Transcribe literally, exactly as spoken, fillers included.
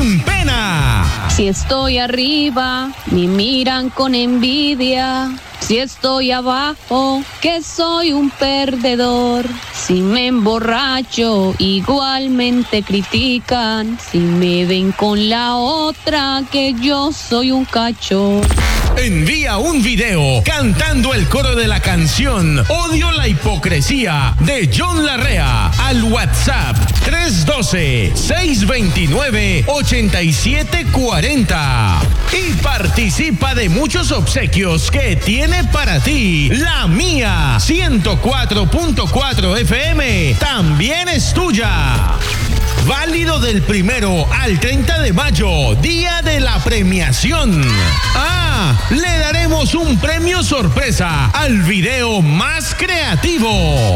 sin pena. Si estoy arriba, me miran con envidia. Si estoy abajo, que soy un perdedor. Si me emborracho, igualmente critican. Si me ven con la otra, que yo soy un cacho. Envía un video cantando el coro de la canción Odio la hipocresía de John Larrea al WhatsApp tres uno dos, seis dos nueve, ocho siete cuatro cero y participa de muchos obsequios que tiene para ti La Mía ciento cuatro punto cuatro F M. También es tuya. Válido del primero al treinta de mayo, día de la premiación. Ah, le daremos un premio sorpresa al video más creativo.